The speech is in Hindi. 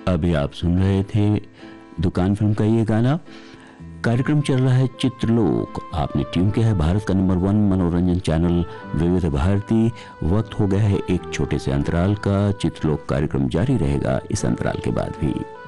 अभी आप सुन रहे थे दुकान फिल्म का ये गाना। कार्यक्रम चल रहा है चित्रलोक। आपने ट्यून किया है भारत का नंबर 1 मनोरंजन चैनल विविध भारती। वक्त हो गया है एक छोटे से अंतराल का। चित्रलोक कार्यक्रम जारी रहेगा इस अंतराल के बाद भी।